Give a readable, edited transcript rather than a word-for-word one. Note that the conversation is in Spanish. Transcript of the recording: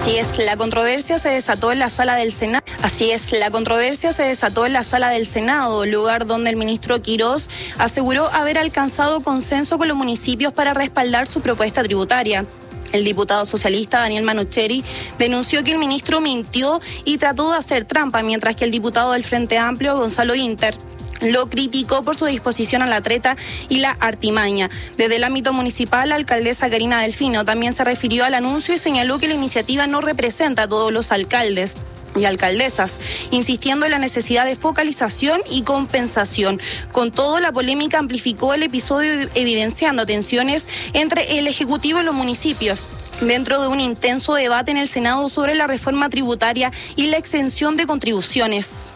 Así es, la controversia se desató en la sala del Senado. Lugar donde el ministro Quirós aseguró haber alcanzado consenso con los municipios para respaldar su propuesta tributaria. El diputado socialista Daniel Manucheri denunció que el ministro mintió y trató de hacer trampa, mientras que el diputado del Frente Amplio, Gonzalo Inter, lo criticó por su disposición a la treta y la artimaña. Desde el ámbito municipal, la alcaldesa Karina Delfino también se refirió al anuncio y señaló que la iniciativa no representa a todos los alcaldes y alcaldesas, insistiendo en la necesidad de focalización y compensación. Con todo, la polémica amplificó el episodio, evidenciando tensiones entre el Ejecutivo y los municipios, dentro de un intenso debate en el Senado sobre la reforma tributaria y la exención de contribuciones.